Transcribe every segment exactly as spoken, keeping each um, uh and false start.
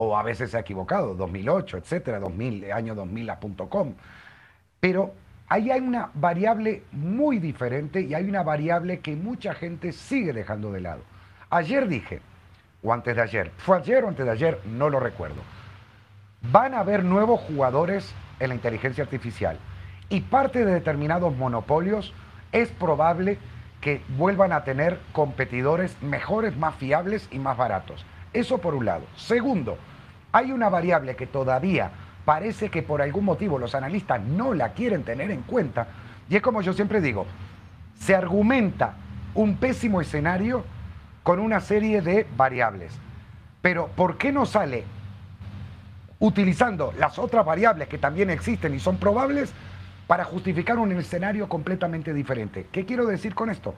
o a veces se ha equivocado, dos mil ocho, etcétera, dos mil, año dos mil a punto com. Pero ahí hay una variable muy diferente y hay una variable que mucha gente sigue dejando de lado. Ayer dije, o antes de ayer, fue ayer o antes de ayer, no lo recuerdo. Van a haber nuevos jugadores en la inteligencia artificial y parte de determinados monopolios es probable que vuelvan a tener competidores mejores, más fiables y más baratos. Eso por un lado. Segundo, hay una variable que todavía parece que por algún motivo los analistas no la quieren tener en cuenta y es como yo siempre digo, se argumenta un pésimo escenario con una serie de variables. Pero ¿por qué no sale utilizando las otras variables que también existen y son probables para justificar un escenario completamente diferente? ¿Qué quiero decir con esto?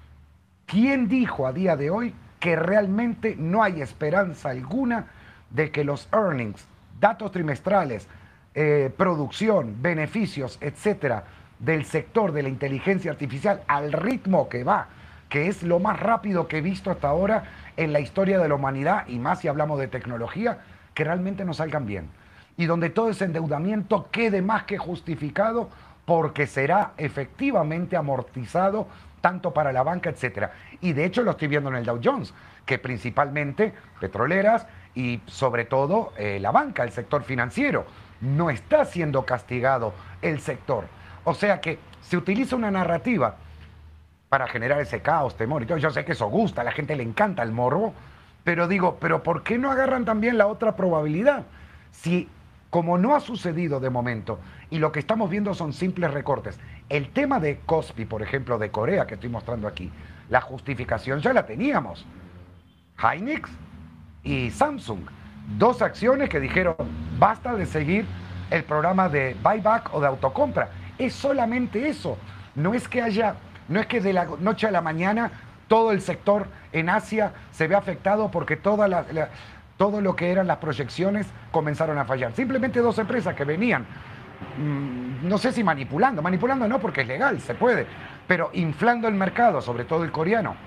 ¿Quién dijo a día de hoy que realmente no hay esperanza alguna de que los earnings, datos trimestrales, eh, producción, beneficios, etcétera, del sector de la inteligencia artificial al ritmo que va, que es lo más rápido que he visto hasta ahora en la historia de la humanidad, y más si hablamos de tecnología, que realmente nos salgan bien? Y donde todo ese endeudamiento quede más que justificado porque será efectivamente amortizado tanto para la banca, etcétera. Y de hecho lo estoy viendo en el Dow Jones, que principalmente petroleras y sobre todo eh, la banca, el sector financiero, no está siendo castigado el sector. O sea que se utiliza una narrativa para generar ese caos, temor y todo. Yo sé que eso gusta, a la gente le encanta el morbo, pero digo, pero ¿por qué no agarran también la otra probabilidad? Si, como no ha sucedido de momento, y lo que estamos viendo son simples recortes, el tema de Kospi, por ejemplo, de Corea, que estoy mostrando aquí, la justificación ya la teníamos. Hynix y Samsung, dos acciones que dijeron, basta de seguir el programa de buyback o de autocompra. Es solamente eso. No es que haya, no es que de la noche a la mañana todo el sector en Asia se ve afectado porque toda la, la, todo lo que eran las proyecciones comenzaron a fallar. Simplemente dos empresas que venían, mmm, no sé si manipulando, manipulando no porque es legal, se puede, pero inflando el mercado, sobre todo el coreano,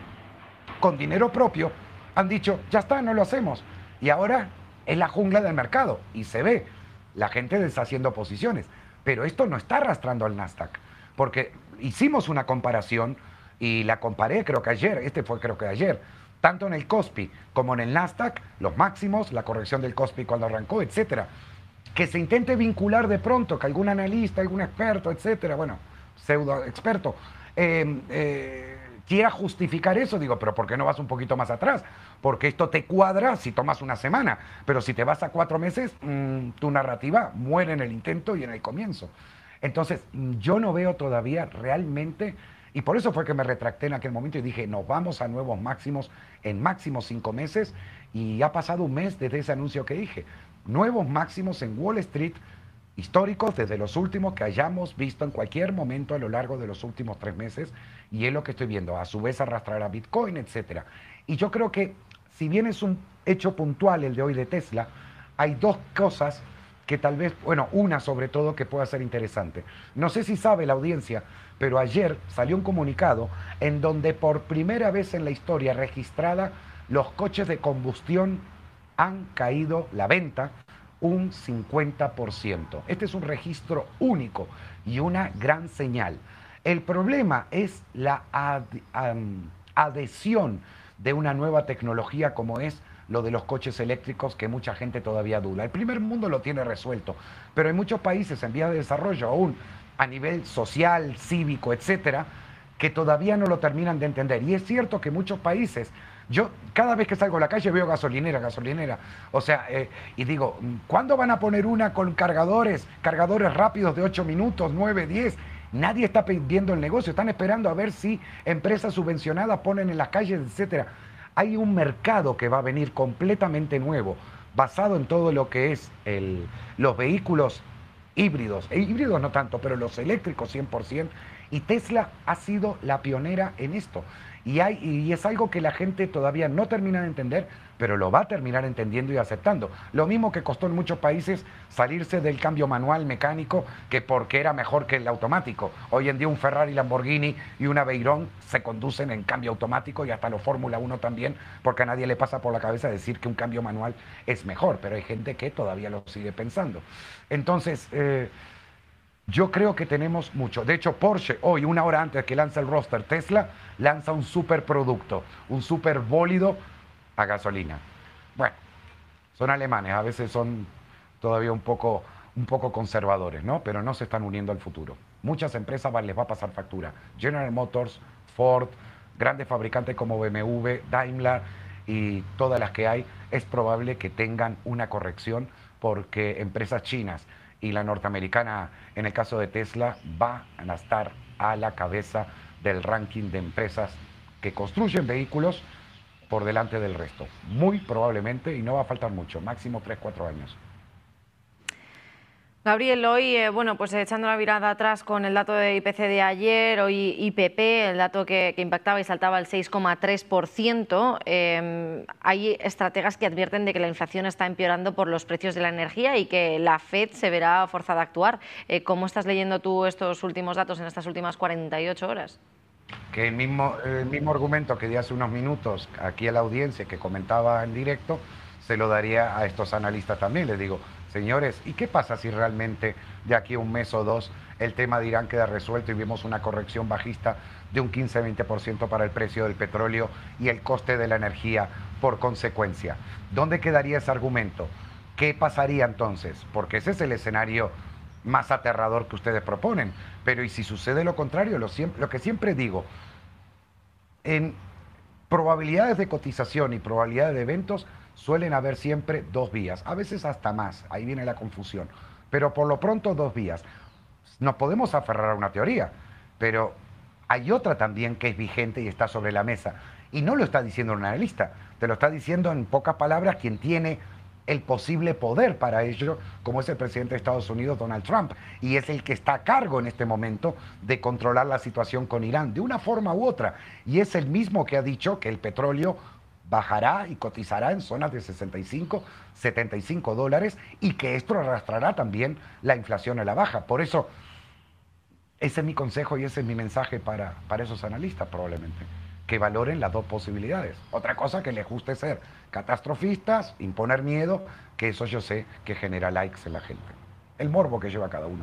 con dinero propio, han dicho, ya está, no lo hacemos. Y ahora es la jungla del mercado y se ve la gente deshaciendo posiciones. Pero esto no está arrastrando al Nasdaq, porque hicimos una comparación y la comparé creo que ayer, este fue creo que ayer, tanto en el Kospi como en el Nasdaq, los máximos, la corrección del Kospi cuando arrancó, etcétera. Que se intente vincular de pronto, que algún analista, algún experto, etcétera, bueno, pseudo experto, eh, eh, quiera justificar eso, digo, pero ¿por qué no vas un poquito más atrás? Porque esto te cuadra si tomas una semana, pero si te vas a cuatro meses, mmm, tu narrativa muere en el intento y en el comienzo. Entonces, yo no veo todavía realmente, y por eso fue que me retracté en aquel momento y dije, nos vamos a nuevos máximos en máximos cinco meses, y ha pasado un mes desde ese anuncio que dije. Nuevos máximos en Wall Street históricos desde los últimos que hayamos visto en cualquier momento a lo largo de los últimos tres meses, y es lo que estoy viendo, a su vez arrastrar a Bitcoin, etcétera. Y yo creo que si bien es un hecho puntual el de hoy de Tesla, hay dos cosas que tal vez, bueno, una sobre todo que pueda ser interesante. No sé si sabe la audiencia, pero ayer salió un comunicado en donde por primera vez en la historia registrada los coches de combustión han caído la venta un cincuenta por ciento. Este es un registro único y una gran señal. El problema es la ad, um, adhesión de una nueva tecnología como es lo de los coches eléctricos, que mucha gente todavía duda. El primer mundo lo tiene resuelto, pero hay muchos países en vías de desarrollo aún a nivel social, cívico, etcétera, que todavía no lo terminan de entender. Y es cierto que muchos países, yo cada vez que salgo a la calle veo gasolinera, gasolinera, o sea, eh, y digo, ¿cuándo van a poner una con cargadores, cargadores rápidos de ocho minutos, nueve, diez? Nadie está viendo el negocio, están esperando a ver si empresas subvencionadas ponen en las calles, etcétera. Hay un mercado que va a venir completamente nuevo, basado en todo lo que es el, los vehículos híbridos, e híbridos no tanto, pero los eléctricos cien por ciento, y Tesla ha sido la pionera en esto. Y, hay, y es algo que la gente todavía no termina de entender, pero lo va a terminar entendiendo y aceptando. Lo mismo que costó en muchos países salirse del cambio manual mecánico, que porque era mejor que el automático. Hoy en día un Ferrari, Lamborghini y una Veyron se conducen en cambio automático, y hasta los Fórmula uno también, porque a nadie le pasa por la cabeza decir que un cambio manual es mejor, pero hay gente que todavía lo sigue pensando. Entonces, eh, yo creo que tenemos mucho. De hecho, Porsche hoy, una hora antes que lanza el roster Tesla, lanza un superproducto, un super bólido a gasolina. Bueno, son alemanes, a veces son todavía un poco, un poco conservadores, ¿no? Pero no se están uniendo al futuro. Muchas empresas les va a pasar factura. General Motors, Ford, grandes fabricantes como B M W, Daimler y todas las que hay, es probable que tengan una corrección, porque empresas chinas y la norteamericana, en el caso de Tesla, van a estar a la cabeza del ranking de empresas que construyen vehículos por delante del resto. Muy probablemente, y no va a faltar mucho, máximo tres, cuatro años. Gabriel, hoy, eh, bueno, pues echando la mirada atrás con el dato de I P C de ayer, hoy I P P, el dato que, que impactaba y saltaba el seis coma tres por ciento, eh, hay estrategas que advierten de que la inflación está empeorando por los precios de la energía y que la Fed se verá forzada a actuar. Eh, ¿Cómo estás leyendo tú estos últimos datos en estas últimas cuarenta y ocho horas? Que el mismo, el mismo argumento que di hace unos minutos aquí a la audiencia, que comentaba en directo, se lo daría a estos analistas también. Les digo, señores, ¿y qué pasa si realmente de aquí a un mes o dos el tema de Irán queda resuelto y vemos una corrección bajista de un quince a veinte por ciento para el precio del petróleo y el coste de la energía por consecuencia? ¿Dónde quedaría ese argumento? ¿Qué pasaría entonces? Porque ese es el escenario más aterrador que ustedes proponen. Pero ¿y si sucede lo contrario? Lo, lo que siempre digo, en probabilidades de cotización y probabilidades de eventos, suelen haber siempre dos vías, a veces hasta más, ahí viene la confusión, pero por lo pronto dos vías. Nos podemos aferrar a una teoría, pero hay otra también que es vigente y está sobre la mesa, y no lo está diciendo un analista, te lo está diciendo en pocas palabras quien tiene el posible poder para ello, como es el presidente de Estados Unidos, Donald Trump, y es el que está a cargo en este momento de controlar la situación con Irán, de una forma u otra, y es el mismo que ha dicho que el petróleo bajará y cotizará en zonas de sesenta y cinco, setenta y cinco dólares, y que esto arrastrará también la inflación a la baja. Por eso, ese es mi consejo y ese es mi mensaje para, para esos analistas probablemente, que valoren las dos posibilidades. Otra cosa que les guste ser catastrofistas, imponer miedo, que eso yo sé que genera likes en la gente. El morbo que lleva cada uno.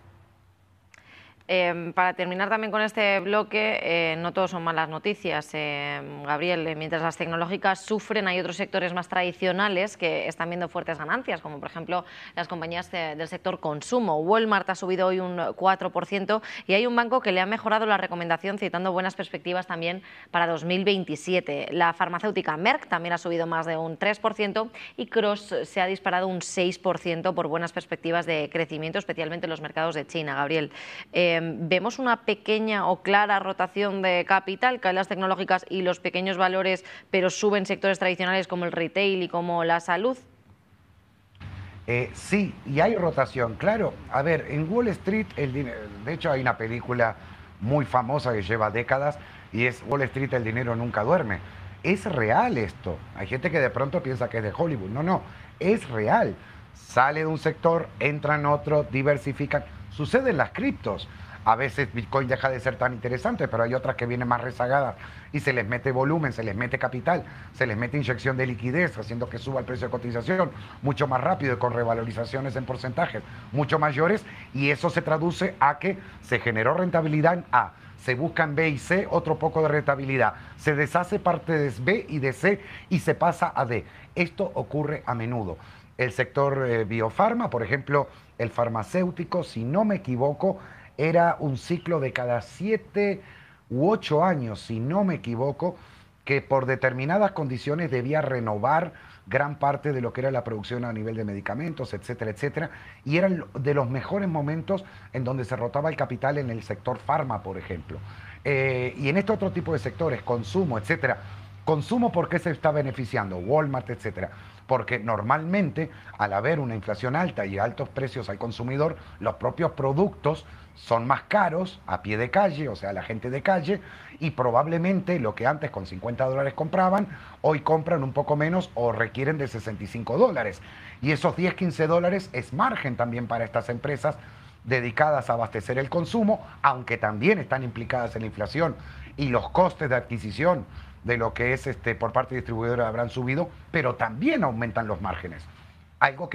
Eh, para terminar también con este bloque, eh, no todos son malas noticias, eh, Gabriel. Eh, mientras las tecnológicas sufren, hay otros sectores más tradicionales que están viendo fuertes ganancias, como por ejemplo las compañías de, del sector consumo. Walmart ha subido hoy un cuatro por ciento y hay un banco que le ha mejorado la recomendación, citando buenas perspectivas también para dos mil veintisiete. La farmacéutica Merck también ha subido más de un tres por ciento y Cross se ha disparado un seis por ciento por buenas perspectivas de crecimiento, especialmente en los mercados de China, Gabriel. Eh, ¿Vemos una pequeña o clara rotación de capital? Caen las tecnológicas y los pequeños valores, pero suben sectores tradicionales como el retail y como la salud. Eh, sí, y hay rotación, claro. A ver, en Wall Street, el dinero, de hecho hay una película muy famosa que lleva décadas y es Wall Street, el dinero nunca duerme. Es real esto. Hay gente que de pronto piensa que es de Hollywood. No, no, es real. Sale de un sector, entra en otro, diversifican. Sucede en las criptos. A veces Bitcoin deja de ser tan interesante, pero hay otras que vienen más rezagadas y se les mete volumen, se les mete capital, se les mete inyección de liquidez, haciendo que suba el precio de cotización mucho más rápido y con revalorizaciones en porcentajes mucho mayores, y eso se traduce a que se generó rentabilidad en A, se busca en B y C otro poco de rentabilidad, se deshace parte de B y de C y se pasa a D. Esto ocurre a menudo. El sector eh, biofarma, por ejemplo, el farmacéutico, si no me equivoco, era un ciclo de cada siete u ocho años, si no me equivoco, que por determinadas condiciones debía renovar gran parte de lo que era la producción a nivel de medicamentos, etcétera, etcétera, y eran de los mejores momentos en donde se rotaba el capital en el sector farma, por ejemplo. Eh, y en este otro tipo de sectores, consumo, etcétera. Consumo, ¿por qué se está beneficiando? Walmart, etcétera. porque normalmente al haber una inflación alta y altos precios al consumidor, los propios productos son más caros a pie de calle, o sea, la gente de calle, y probablemente lo que antes con cincuenta dólares compraban, hoy compran un poco menos o requieren de sesenta y cinco dólares. Y esos diez, quince dólares es margen también para estas empresas dedicadas a abastecer el consumo, aunque también están implicadas en la inflación y los costes de adquisición de lo que es este por parte de distribuidora habrán subido, pero también aumentan los márgenes. Algo que